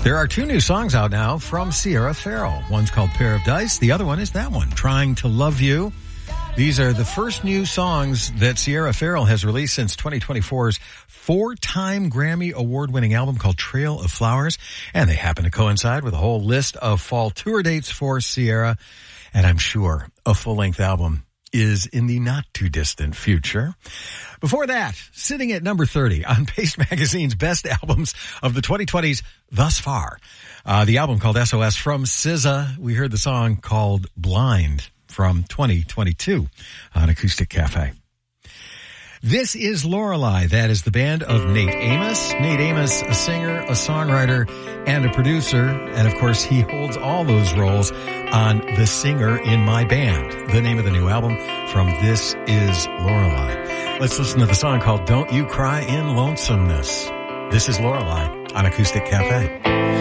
There are two new songs out now from Sierra Farrell. One's called Pair of Dice. The other one is that one, Trying to Love You. These are the first new songs that Sierra Farrell has released since 2024's four-time Grammy award-winning album called Trail of Flowers. And they happen to coincide with a whole list of fall tour dates for Sierra. And I'm sure a full-length album is in the not-too-distant future. Before that, sitting at number 30 on Paste Magazine's Best Albums of the 2020s thus far, the album called SOS from SZA. We heard the song called Blind from 2022 on Acoustic Cafe. This is Lorelei. That is the band of Nate Amos. Nate Amos, a singer, a songwriter, and a producer. And of course, he holds all those roles on The Singer in My Band, the name of the new album from This is Lorelei. Let's listen to the song called Don't You Cry in Lonesomeness. This is Lorelei on Acoustic Cafe.